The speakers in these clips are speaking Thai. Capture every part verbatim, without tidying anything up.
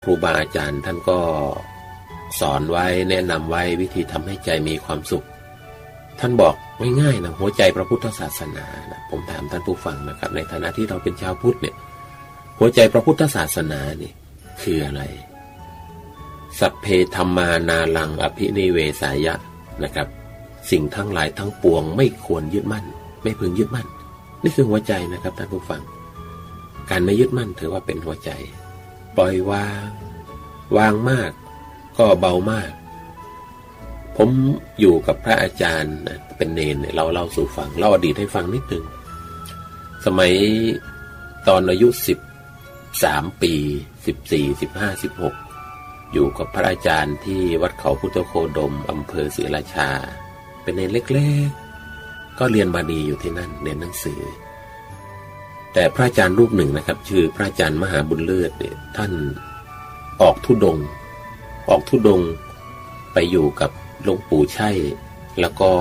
รูบาอาจารย์ท่านก็สอนไว้แนะนำไว้วิธีทำให้ใจมีความสุขท่านบอกง่ายๆนะหัวใจพระพุทธศาสนานะผมถามท่านผู้ฟังนะครับในฐานะที่เราเป็นชาวพุทธเนี่ยหัวใจพระพุทธศาสนานี่คืออะไรสัพเพธัมมานาลังอภินิเวสายะนะครับสิ่งทั้งหลายทั้งปวงไม่ควรยึดมั่นไม่พึงยึดมั่นนี่คือหัวใจนะครับท่านผู้ฟังการไม่ยึดมั่นถือว่าเป็นหัวใจปล่อยวางวางมากก็เบามากผมอยู่กับพระอาจารย์เป็นเนรเนี่ยเราเล่าสู่ฟังเล่าอดีตให้ฟังนิดนึงสมัยตอนอายุสิบสามปีสิบสี่ สิบห้า สิบหกอยู่กับพระอาจารย์ที่วัดเขาพุทธโคดมอำเภอศรีราชาเป็นเนรเล็กๆก็เรียนบาลีอยู่ที่นั่นเรียนหนังสือแต่พระอาจารย์รูปหนึ่งนะครับชื่อพระอาจารย์มหาบุญเลิศเนี่ยท่านออกธุดงค์ออกธุดงค์ไปอยู่กับหลวงปู่ไช่แล้วก็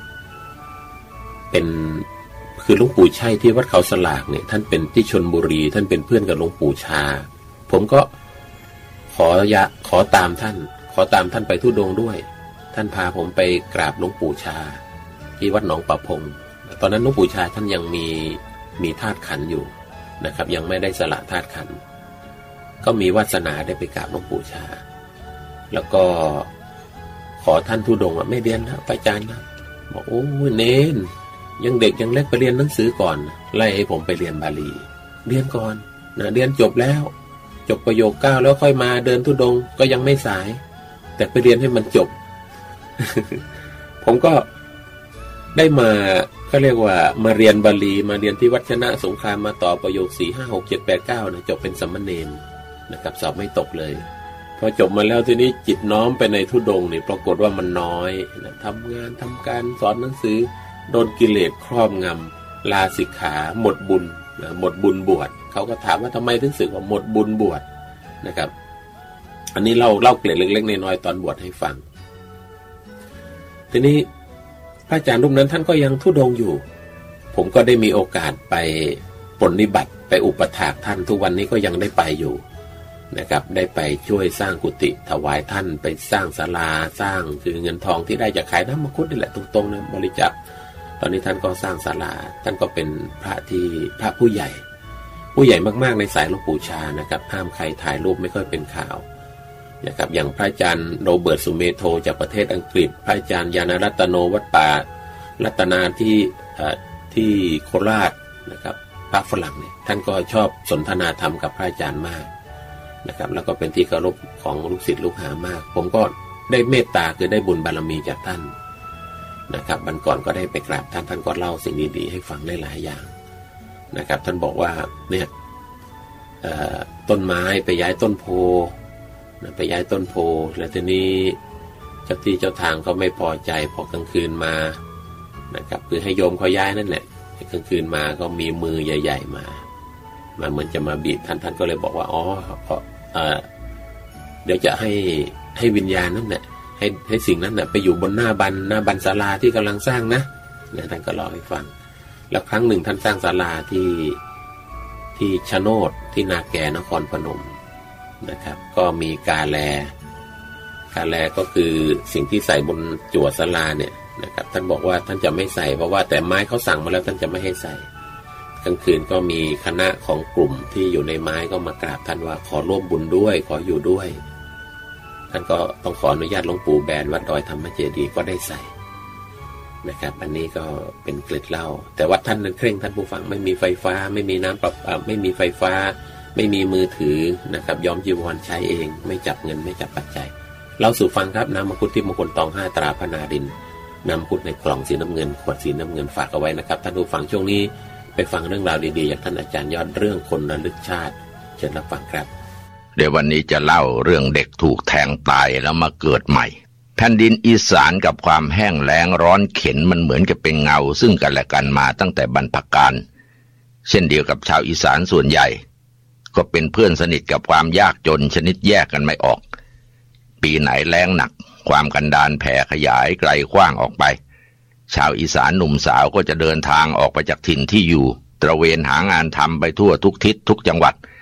เป็นคือหลวงปู่ไช่ที่วัดเขาสลากเนี่ยท่านเป็นที่ชลบุรีท่านเป็นเพื่อนกับหลวงปู่ชาผมก็ขอยะขอตามท่านขอตามท่านไปธุดงค์ด้วยท่านพาผมไปกราบหลวงปู่ชาที่วัดหนองประพงตอนนั้นหลวงปู่ชาท่านยังมีมีธาตุขันธ์อยู่นะครับยังไม่ได้สละธาตุขันธ์ก็มีวาสนาได้ไปกราบหลวงปู่ชาแล้วก็ขอท่านธุดงค์ไม่เรียนนะไปอาจารย์นะบอกโอ้เน้นยังเด็กยังเล็กไปเรียนหนังสือก่อนไล่ให้ผมไปเรียนบาลีเรียนก่อนนะเรียนจบแล้วจบประโยคเก้าแล้วค่อยมาเดินธุดงค์ก็ยังไม่สายแต่ไปเรียนให้มันจบ ผมก็ได้มาก็เรียกว่ามาเรียนบาลีมาเรียนที่วัดชนะสงครามมาต่อประโยคสี่ ห้า หก เจ็ด แปด เก้านะจบเป็นสัมมเนรนะครับสอบไม่ตกเลยพอจบมาแล้วทีนี้จิตน้อมไปในธุดงค์นี่ปรากฏว่ามันน้อยนะทำงานทำการสอนหนังสือโดนกิเลสครอบงำลาสิกขาหมดบุญนะหมดบุญบวชเขาก็ถามว่าทำไมถึงสึกว่าหมดบุญบวชนะครับอันนี้เล่าเล่าเกร็ดเล็กๆน้อยๆตอนบวชให้ฟังทีนี้พระอาจารย์รูปนั้นท่านก็ยังธุดงค์อยู่ผมก็ได้มีโอกาสไปปรนนิบัติไปอุปถากท่านทุกวันนี้ก็ยังได้ไปอยู่นะครับได้ไปช่วยสร้างกุฏิถวายท่านไปสร้างศาลาสร้างคือเงินทองที่ได้จากขายน้ำมังคุดนี่แหละตรงๆนะบริจาคตอนนี้ท่านก็สร้างศาลาท่านก็เป็นพระที่พระผู้ใหญ่ผู้ใหญ่มากๆในสายหลวงปู่ชานะครับห้ามใครถ่ายรูปไม่ค่อยเป็นข่าวนะครับอย่างพระอาจารย์โรเบิร์ตสุเมโธจากประเทศอังกฤษพระอาจารย์ยานรัตโนวัดป่ารัตนาที่ที่โคราชนะครับพระฝรั่งเนี่ยท่านก็ชอบสนทนาธรรมกับพระอาจารย์มากนะครับแล้วก็เป็นที่เคารพของลูกศิษย์ลูกหามากผมก็ได้เมตตาคือได้บุญบารมีจากท่านนะครับวันก่อนก็ได้ไปกราบท่านท่านก็เล่าสิ่งดีๆให้ฟังได้หลายอย่างนะครับท่านบอกว่าเนี่ยต้นไม้ไปย้ายต้นโพไปย้ายต้นโพแล้วทีนี้เจ้าที่เจ้าทางเขาไม่พอใจพอกลางคืนมานะครับคือให้โยมเขาย้ายนั่นแหละกลางคืนมาก็มีมือใหญ่ๆมามาเหมือนจะมาบีบท่านท่านก็เลยบอกว่าอ๋อเพราะเอ่อเดี๋ยวจะให้ให้วิญญาณนั่นแหละให้ให้สิ่งนั้นน่ะไปอยู่บนหน้าบันหน้าบันศาลาที่กำลังสร้างนะเนี่ยท่านก็เล่าให้ฟังแล้วครั้งหนึ่งท่านสร้างศาลาที่ที่ชะโนดที่นาแกนครพนมนะครับก็มีกาแลกาแลก็คือสิ่งที่ใส่บนจั่วศาลาเนี่ยนะครับท่านบอกว่าท่านจะไม่ใส่เพราะว่าแต่ไม้เขาสั่งมาแล้วท่านจะไม่ให้ใส่กลางคืนก็มีคณะของกลุ่มที่อยู่ในไม้ก็มากราบท่านว่าขอร่วมบุญด้วยขออยู่ด้วยท่านก็ต้องขออนุญาตหลวงปู่แบนวัดดอยธรรมเจดีย์ก็ได้ใส่นะครับอันนี้ก็เป็นเกล็ดเล่าแต่วัดท่านนั้นเคร่งท่านผู้ฟังไม่มีไฟฟ้าไม่มีน้ำประปาไม่มีไฟฟ้าไม่มีมือถือนะครับย้อมจีวรใช้เองไม่จับเงินไม่จับปัจจัยเราสู่ฟังครับน้ำมังคุดที่มงคลตองห้าตราพนาดินน้ำมังคุดในกล่องสีน้ำเงินขวดสีน้ำเงินฝากเอาไว้นะครับท่านผู้ฟังช่วงนี้ไปฟังเรื่องราวดีๆจากท่านอาจารย์ยอดเรื่องคนระลึกชาติเชิญรับฟังครับเดี๋ยววันนี้จะเล่าเรื่องเด็กถูกแทงตายแล้วมาเกิดใหม่แผ่นดินอีสานกับความแห้งแล้งร้อนเข็ญมันเหมือนกับเป็นเงาซึ่งกันและกันมาตั้งแต่บรรพกาลเช่นเดียวกับชาวอีสานส่วนใหญ่ก็เป็นเพื่อนสนิทกับความยากจนชนิดแยกกันไม่ออกปีไหนแล้งหนักความกันดารแผ่ขยายไกลกว้างออกไปชาวอีสานหนุ่มสาวก็จะเดินทางออกไปจากถิ่นที่อยู่ตระเวนหางานทำไปทั่วทุกทิศทุกจังหวัด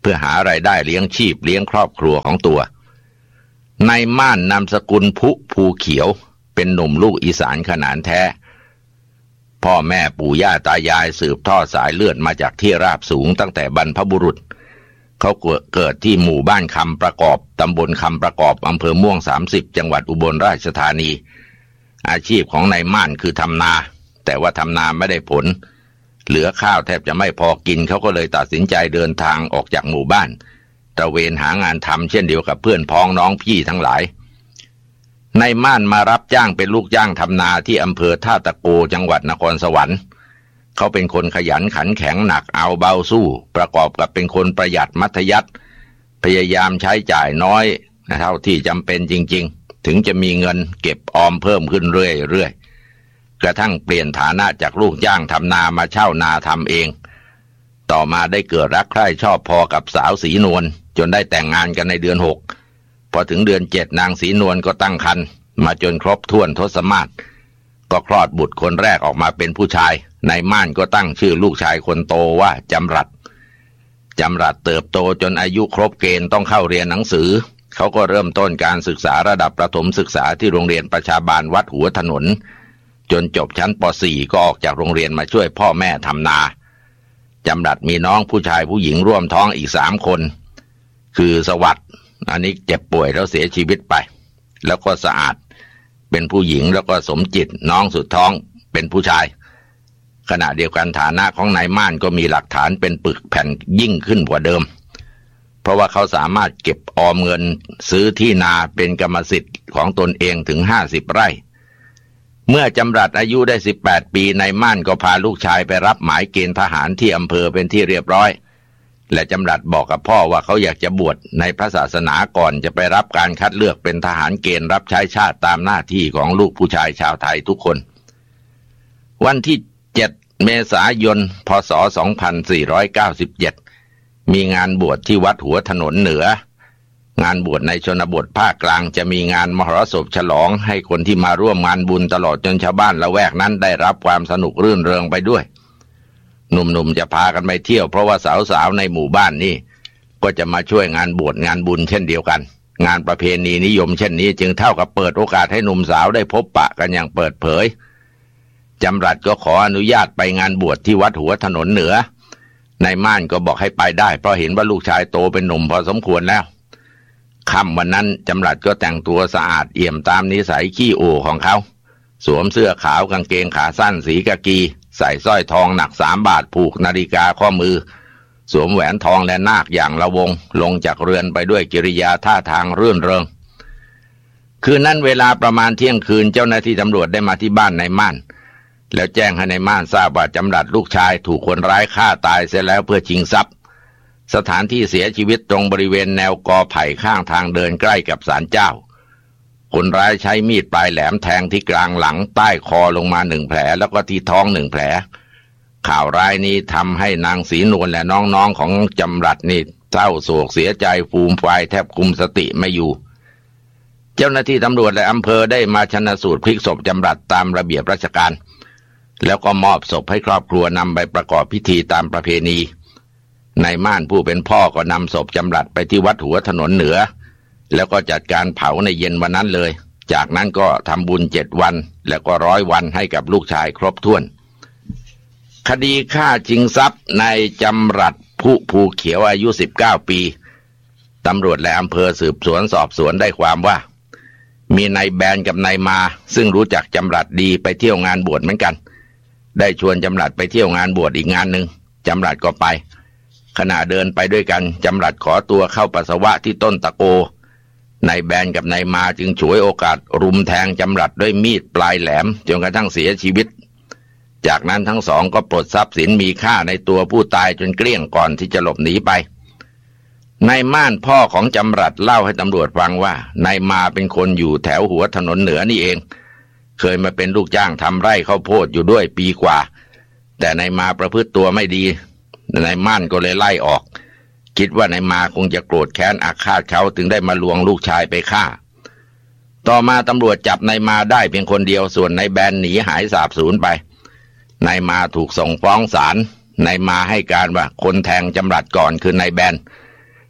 พื่อหารายได้เลี้ยงชีพเลี้ยงครอบครัวของตัวนายม่านนามสกุลพุภูเขียวเป็นหนุ่มลูกอีสานขนานแท้พ่อแม่ปู่ย่าตายายสืบทอดสายเลือดมาจากที่ราบสูงตั้งแต่บรรพบุรุษเขาเกิดที่หมู่บ้านคำประกอบตำบลคำประกอบอำเภอม่วงสามสิบจังหวัดอุบลราชธานีอาชีพของนายม่านคือทำนาแต่ว่าทำนาไม่ได้ผลเหลือข้าวแทบจะไม่พอกินเขาก็เลยตัดสินใจเดินทางออกจากหมู่บ้านตระเวนหางานทำเช่นเดียวกับเพื่อนพ้องน้องพี่ทั้งหลายนายม่านมารับจ้างเป็นลูกจ้างทำนาที่อำเภอท่าตะโกจังหวัดนครสวรรค์เขาเป็นคนขยันขันแข็งหนักเอาเบาสู้ประกอบกับเป็นคนประหยัดมัธยัสถ์พยายามใช้จ่ายน้อยเท่าที่จำเป็นจริงๆถึงจะมีเงินเก็บออมเพิ่มขึ้นเรื่อยๆกระทั่งเปลี่ยนฐานะจากลูกจ้างทำนามาเช่านาทำเองต่อมาได้เกิดรักใคร่ชอบพอกับสาวศรีนวลจนได้แต่งงานกันในเดือนหกพอถึงเดือนเจ็ดนางศรีนวลก็ตั้งครรภ์มาจนครบถ้วนทศมาศก็คลอดบุตรคนแรกออกมาเป็นผู้ชายนายม่านก็ตั้งชื่อลูกชายคนโตว่าจำรัดจำรัดเติบโตจนอายุครบเกณฑ์ต้องเข้าเรียนหนังสือเขาก็เริ่มต้นการศึกษาระดับประถมศึกษาที่โรงเรียนประชาบาลวัดหัวถนนจนจบชั้นป สี่ ก็ออกจากโรงเรียนมาช่วยพ่อแม่ทำนาจำรัดมีน้องผู้ชายผู้หญิงร่วมท้องอีกสามคนคือสวัสดิ์อันนี้เจ็บป่วยแล้วเสียชีวิตไปแล้วก็สะอาดเป็นผู้หญิงแล้วก็สมจิตน้องสุดท้องเป็นผู้ชายขณะเดียวกันฐานะของนายม่านก็มีหลักฐานเป็นปึกแผ่นยิ่งขึ้นกว่าเดิมเพราะว่าเขาสามารถเก็บออมเงินซื้อที่นาเป็นกรรมสิทธิ์ของตนเองถึงห้าสิบไร่เมื่อจำรัดอายุได้สิบแปดปีนายม่านก็พาลูกชายไปรับหมายเกณฑ์ทหารที่อำเภอเป็นที่เรียบร้อยและจำรัดบอกกับพ่อว่าเขาอยากจะบวชในพระศาสนาก่อนจะไปรับการคัดเลือกเป็นทหารเกณฑ์รับใช้ชาติตามหน้าที่ของลูกผู้ชายชาวไทยทุกคนวันที่เจ็ดเมษายนพ.ศ. สองพันสี่ร้อยเก้าสิบเจ็ดมีงานบวชที่วัดหัวถนนเหนืองานบวชในชนบทภาคกลางจะมีงานมหรสพฉลองให้คนที่มาร่วมงานบุญตลอดจนชาวบ้านละแวกนั้นได้รับความสนุกรื่นเริงไปด้วยหนุ่มๆจะพากันไปเที่ยวเพราะว่าสาวๆในหมู่บ้านนี่ก็จะมาช่วยงานบวชงานบุญเช่นเดียวกันงานประเพณีนิยมเช่นนี้จึงเท่ากับเปิดโอกาสให้หนุ่มสาวได้พบปะกันอย่างเปิดเผยจำรัดก็ขออนุญาตไปงานบวชที่วัดหัวถนนเหนือนายม่านก็บอกให้ไปได้เพราะเห็นว่าลูกชายโตเป็นหนุ่มพอสมควรแล้วค่ำวันนั้นจำรัดก็แต่งตัวสะอาดเอี่ยมตามนิสัยขี้โอของเขาสวมเสื้อขาวกางเกงขาสั้นสีกากีใส่สร้อยทองหนักสามบาทผูกนาฬิกาข้อมือสวมแหวนทองและนาคอย่างละวงลงจากเรือนไปด้วยกิริยาท่าทางรื่นเริงคืนนั้นเวลาประมาณเที่ยงคืนเจ้าหน้าที่ตำรวจได้มาที่บ้านนายม่านแล้วแจ้งให้นายม่านทราบว่าจำรัดลูกชายถูกคนร้ายฆ่าตายเสียแล้วเพื่อชิงทรัพย์สถานที่เสียชีวิตตรงบริเวณแนวกอไผ่ข้างทางเดินใกล้กับศาลเจ้าคนร้ายใช้มีดปลายแหลมแทงที่กลางหลังใต้คอลงมาหนึ่งแผลแล้วก็ที่ท้องหนึ่งแผลข่าวร้ายนี้ทำให้นางศรีนวลและน้องๆของจำรัดนี่เศร้าโศกเสียใจฟูมฟายแทบคุมสติไม่อยู่เจ้าหน้าที่ตำรวจและอำเภอได้มาชันสูตรพลิกศพจำรัดตามระเบียบราชการแล้วก็มอบศพให้ครอบครัวนำไปประกอบพิธีตามประเพณีนายม่านผู้เป็นพ่อก็นำศพจำรัดไปที่วัดหัวถนนเหนือแล้วก็จัดการเผาในเย็นวันนั้นเลยจากนั้นก็ทำบุญเจ็ดวันแล้วก็ร้อยวันให้กับลูกชายครบถ้วนคดีฆ่าชิงทรัพย์นายจำรัดผู้ภูเขียวอายุสิบเก้าปีตำรวจและอำเภอสืบสวนสอบสวนได้ความว่ามีนายแบนกับนายมาซึ่งรู้จักจำรัดดีไปเที่ยวงานบวชเหมือนกันได้ชวนจำรัดไปเที่ยวงานบวชอีกงานหนึ่งจำรัดก็ไปขณะเดินไปด้วยกันจำรัดขอตัวเข้าปัสสาวะที่ต้นตะโกนายแบนกับนายมาจึงฉวยโอกาสรุมแทงจำรัดด้วยมีดปลายแหลมจนกระทั่งเสียชีวิตจากนั้นทั้งสองก็ปลดทรัพย์สินมีค่าในตัวผู้ตายจนเกลี้ยงก่อนที่จะหลบหนีไปนายม่านพ่อของจำรัดเล่าให้ตำรวจฟังว่านายมาเป็นคนอยู่แถวหัวถนนเหนือนี่เองเคยมาเป็นลูกจ้างทำไร่ข้าวโพดอยู่ด้วยปีกว่าแต่นายมาประพฤติตัวไม่ดีนายม่านก็เลยไล่ออกคิดว่านายมาคงจะโกรธแค้นอาฆาตเขาถึงได้มาลวงลูกชายไปฆ่าต่อมาตำรวจจับนายมาได้เพียงคนเดียวส่วนนายแบนหนีหายสาบสูญไปนายมาถูกส่งฟ้องศาลนายมาให้การว่าคนแทงจำรัดก่อนคือนายแบน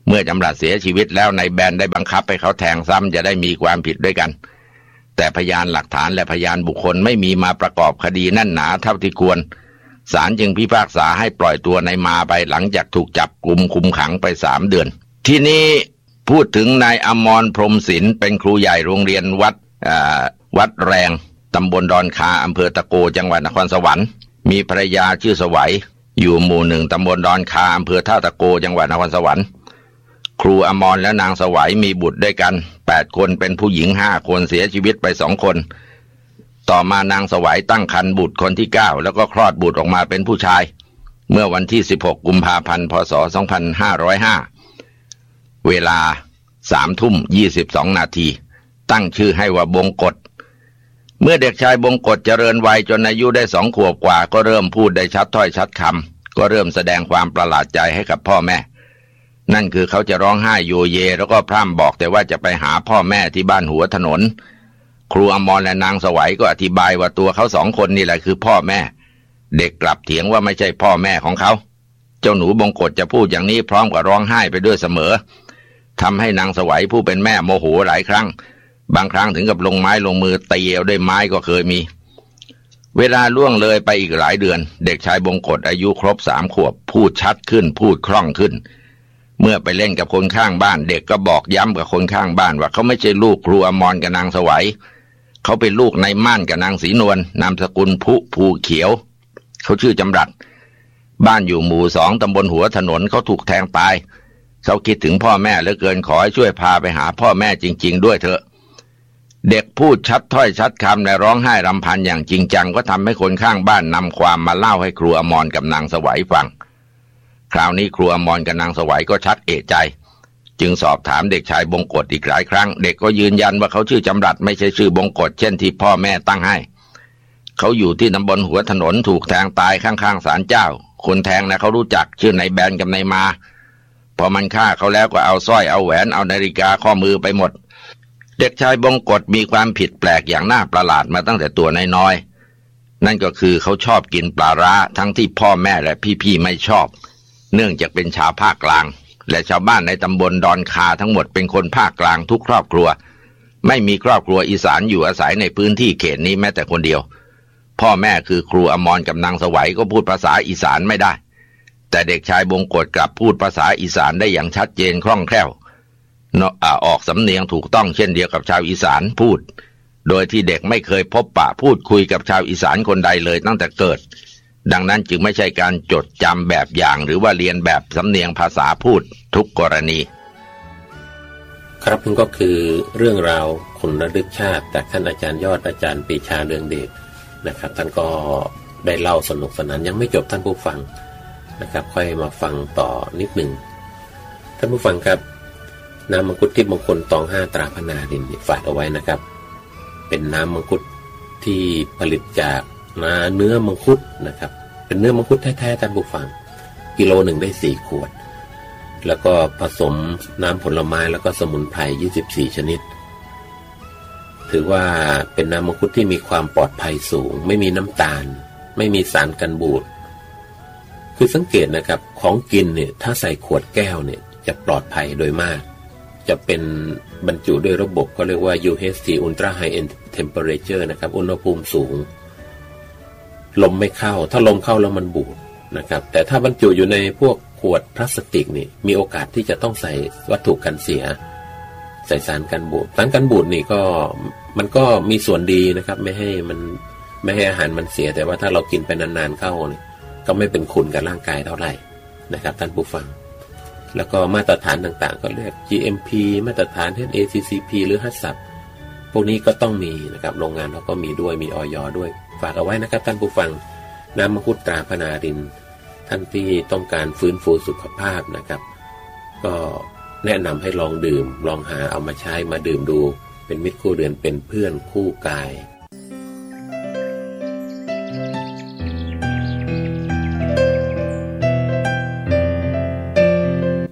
เมื่อจำรัดเสียชีวิตแล้วนายแบนได้บังคับให้เขาแทงซ้ำจะได้มีความผิดด้วยกันแต่พยานหลักฐานและพยานบุคคลไม่มีมาประกอบคดีแน่นหนาเท่าที่ควรศาลจึงพิพากษาให้ปล่อยตัวนายมาไปหลังจากถูกจับกุมคุมขังไปสามเดือนที่นี้พูดถึงนายอมรพรหมศิลป์เป็นครูใหญ่โรงเรียนวัดวัดแรงตำบลดอนคาอำเภอตะโกจังหวัดนครสวรรค์มีภรรยาชื่อสวัยอยู่หมู่หนึ่งตำบลดอนคาอำเภอท่าตะโกจังหวัดนครสวรรค์ครูอมรและนางสวัยมีบุตรด้วยกันแปดคนเป็นผู้หญิงห้าคนเสียชีวิตไปสองคนต่อมานางสวัยตั้งครรภ์บุตรคนที่เก้าแล้วก็คลอดบุตรออกมาเป็นผู้ชายเมื่อวันที่สิบหกกุมภาพันธ์พ.ศ. สองพันห้าร้อยห้าเวลาสามทุ่มยี่สิบสองนาทีตั้งชื่อให้ว่าบงกฎเมื่อเด็กชายบงกฎเจริญวัยจนอายุได้สองขวบกว่าก็เริ่มพูดได้ชัดถ้อยชัดคำก็เริ่มแสดงความประหลาดใจให้กับพ่อแม่นั่นคือเขาจะร้องไห้โยเยแล้วก็พร่ำบอกแต่ว่าจะไปหาพ่อแม่ที่บ้านหัวถนนครูอมรและนางสวัยก็อธิบายว่าตัวเขาสองคนนี่แหละคือพ่อแม่เด็กกลับเถียงว่าไม่ใช่พ่อแม่ของเขาเจ้าหนูบงกฎจะพูดอย่างนี้พร้อมกับร้องไห้ไปด้วยเสมอทำให้นางสวัยผู้เป็นแม่โมโหหลายครั้งบางครั้งถึงกับลงไม้ลงมือตีเอาด้วยไม้ก็เคยมีเวลาล่วงเลยไปอีกหลายเดือนเด็กชายบงกฎอายุครบสามขวบพูดชัดขึ้นพูดคล่องขึ้นเมื่อไปเล่นกับคนข้างบ้านเด็กก็บอกย้ำกับคนข้างบ้านว่าเขาไม่ใช่ลูกครูอมรกับนางสวัยเขาเป็นลูกนายม่านกับนางศรีนวลนามสกุลผู้ภูเขียวเขาชื่อจำรัดบ้านอยู่หมู่สองตำบลหัวถนนเขาถูกแทงตายเขาคิดถึงพ่อแม่เหลือเกินขอให้ช่วยพาไปหาพ่อแม่จริงๆด้วยเถอะเด็กพูดชัดถ้อยชัดคำและร้องไห้รำพันอย่างจริงจังก็ทำให้คนข้างบ้านนำความมาเล่าให้ครูอมรกับนางสวัยฟังคราวนี้ครูอมรกับนางสวัยก็ชักเอะใจจึงสอบถามเด็กชายบงกฎอีกหลายครั้งเด็กก็ยืนยันว่าเขาชื่อจำรัดไม่ใช่ชื่อบงกฎเช่นที่พ่อแม่ตั้งให้เขาอยู่ที่ตำบลหัวถนนถูกแทงตายข้างๆศาลเจ้าคนแทงนะเขารู้จักชื่อนายแบนกับนายมาพอมันฆ่าเขาแล้วก็เอาสร้อยเอาแหวนเอานาฬิกาข้อมือไปหมดเด็กชายบงกฎมีความผิดแปลกอย่างน่าประหลาดมาตั้งแต่ตัวน้อยๆนั่นก็คือเขาชอบกินปลาร้าทั้งที่พ่อแม่และพี่ๆไม่ชอบเนื่องจากเป็นชาวภาคกลางและชาวบ้านในตำบลดอนคาทั้งหมดเป็นคนภาคกลางทุกครอบครัวไม่มีครอบครัวอีสานอยู่อาศัยในพื้นที่เขตนี้แม้แต่คนเดียวพ่อแม่คือครูอมรกับนางสวัยก็พูดภาษาอีสานไม่ได้แต่เด็กชายบงกฎกลับพูดภาษาอีสานได้อย่างชัดเจนคล่องแคล่วออกสำเนียงถูกต้องเช่นเดียวกับชาวอีสานพูดโดยที่เด็กไม่เคยพบปะพูดคุยกับชาวอีสานคนใดเลยตั้งแต่เกิดดังนั้นจึงไม่ใช่การจดจำแบบอย่างหรือว่าเรียนแบบสำเนียงภาษาพูดทุกกรณีครับนั่นก็คือเรื่องราวคนระลึกชาติจากท่านอาจารย์ยอดอาจารย์ปรีชาเรืองเดชนะครับท่านก็ได้เล่าสนุกสนานยังไม่จบท่านผู้ฟังนะครับค่อยมาฟังต่อนิดหนึ่งท่านผู้ฟังครับน้ำมังคุดที่มงคลตองห้าตราพนาดินฝากเอาไว้นะครับเป็นน้ำมังคุดที่ผลิตจากเนื้อมังคุดนะครับเป็นเนื้อมังคุดแท้ๆท่านผู้ฟังกิโลหนึ่งได้สี่ขวดแล้วก็ผสมน้ำผลไม้แล้วก็สมุนไพรยี่สิบสี่ชนิดถือว่าเป็นน้ำมังคุดที่มีความปลอดภัยสูงไม่มีน้ำตาลไม่มีสารกันบูดคือสังเกตนะครับของกินเนี่ยถ้าใส่ขวดแก้วเนี่ยจะปลอดภัยโดยมากจะเป็นบรรจุด้วยระบบเขาเรียกว่า ยู เอช ที Ultra High End Temperature นะครับอุณหภูมิสูงลมไม่เข้าถ้าลมเข้าแล้วมันบูดนะครับแต่ถ้าบรรจุอยู่ในพวกขวดพลาสติกนี่มีโอกาสที่จะต้องใส่วัตถุกันเสียใส่สารกันบูดสารกันบูดนี่ก็มันก็มีส่วนดีนะครับไม่ให้มันไม่ให้อาหารมันเสียแต่ว่าถ้าเรากินไปนานๆเข้านี่ก็ไม่เป็นคุณกับร่างกายเท่าไหร่นะครับท่านผู้ฟังแล้วก็มาตรฐานต่างๆก็เรียก จี เอ็ม พี มาตรฐาน เอช เอ ซี ซี พี หรือ ฮัต แอส พี พวกนี้ก็ต้องมีนะครับโรงงานเขาก็มีด้วยมี อย. ด้วยฝากเอาไว้นะครับท่านผู้ฟังน้ำมังคุดตราพนารินท่านที่ต้องการฟื้นฟูสุขภาพนะครับก็แนะนำให้ลองดื่มลองหาเอามาใช้มาดื่มดูเป็นมิตรคู่เดือนเป็นเพื่อนคู่กาย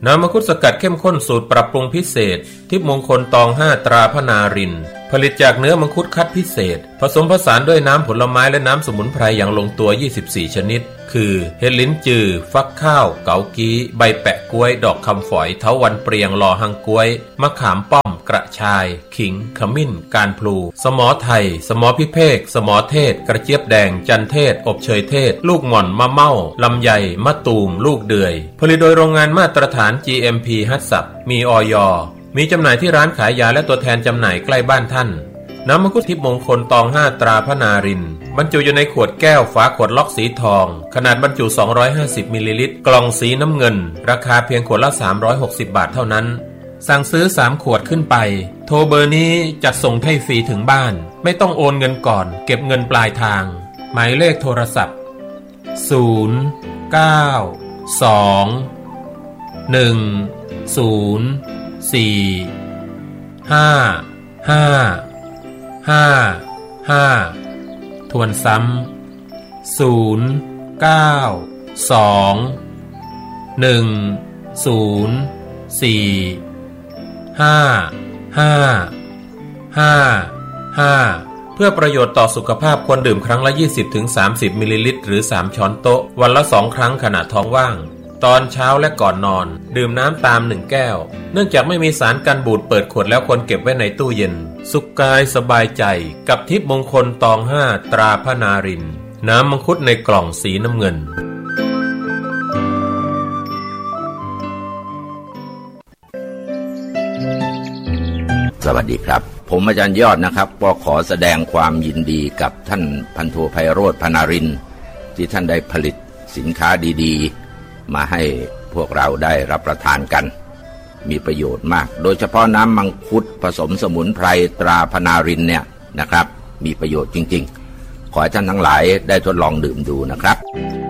น้ำมังคุดสกัดเข้มข้นสูตรปรับปรุงพิเศษทิพย์มงคลตองห้าตราพนารินผลิตจากเนื้อมังคุดคัดพิเศษผสมผสานด้วยน้ำผลไม้และน้ำสมุนไพรอย่างลงตัวยี่สิบสี่ชนิดคือเห็ดลิ้นจือฟักข้าวเกากี้ใบแปะกล้วยดอกคำฝอยเถาวัลย์เปรียงลอหังกล้วยมะขามป้อมกระชายขิงขมิ้นการพลูสมอไทยสมอพิเภกสมอเทศกระเจี๊ยบแดงจันเทศอบเชยเทศลูกหม่อนมะเม่าลำไยมะตูมลูกเดือยผลิตโดยโรงงานมาตรฐาน จี เอ็ม พี ฮัตสับมีอย.มีจำหน่ายที่ร้านขายยาและตัวแทนจำหน่ายใกล้บ้านท่านน้ำมังคุดทิพย์มงคลตองห้าตราพนารินบรรจุอยู่ในขวดแก้วฝาขวดล็อกสีทองขนาดบรรจุสองร้อยห้าสิบมิลลิลิตรกล่องสีน้ำเงินราคาเพียงขวดละสามร้อยหกสิบบาทเท่านั้นสั่งซื้อสามขวดขึ้นไปโทรเบอร์นี้จัดส่งให้ฟรีถึงบ้านไม่ต้องโอนเงินก่อนเก็บเงินปลายทางหมายเลขโทรศัพท์ศูนย์ เก้า สอง หนึ่ง ศูนย์ สี่ ห้า ห้า ห้า ห้าทวนซ้ำศูนย์ เก้า สอง หนึ่ง ศูนย์ สี่ ห้า ห้า ห้า ห้าเพื่อประโยชน์ต่อสุขภาพควรดื่มครั้งละ ยี่สิบถึงสามสิบ มิลลิลิตรหรือสามช้อนโต๊ะวันละสองครั้งขณะท้องว่างตอนเช้าและก่อนนอนดื่มน้ำตามหนึ่งแก้วเนื่องจากไม่มีสารกันบูดเปิดขวดแล้วควรเก็บไว้ในตู้เย็นสุขกายสบายใจกับทิพย์มงคลตองห้าตราพนารินน้ำมังคุดในกล่องสีน้ำเงินสวัสดีครับผมอาจารย์ยอดนะครับก็ขอแสดงความยินดีกับท่านพันโทไพโรจน์ พนารินที่ท่านได้ผลิตสินค้าดีๆมาให้พวกเราได้รับประทานกันมีประโยชน์มากโดยเฉพาะน้ำมังคุดผสมสมุนไพรตราพนารินเนี่ยนะครับมีประโยชน์จริงๆขอให้ท่านทั้งหลายได้ทดลองดื่มดูนะครับ